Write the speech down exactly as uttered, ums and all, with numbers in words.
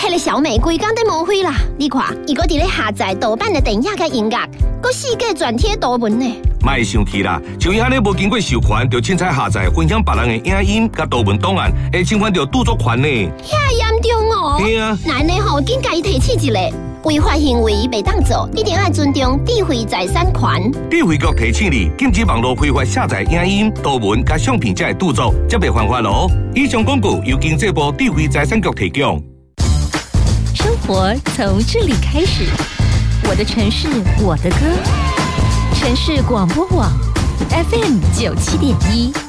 迄个小玫瑰刚得无灰啦！你看，伊个伫咧下载盗版的电影甲音乐，佮世界转贴图文呢。 莫生气啦，像伊安尼无经过授权，就凊彩下载分享别人的影音甲图文档案，会侵犯到著作权呢。 遐严重哦！ 对啊， 那呢吼，紧甲伊提起一个。违法行为袂当做，一定要尊重智慧财产权。 智慧局提醒你，禁止网络非法下载影音、图文甲相片才会著作，则袂犯法咯。以上广告由经济部智慧财产局提供。 生活从这里开始，我的城市，我的歌，城市广播网 F M 九七点一。